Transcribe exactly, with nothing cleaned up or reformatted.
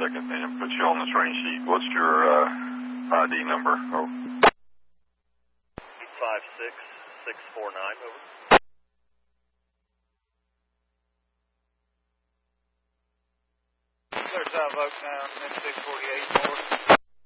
second and put you on the train sheet. What's your uh, I D number? Oh. five six six four nine, over. There's five Oak now, M six forty-eight, forward.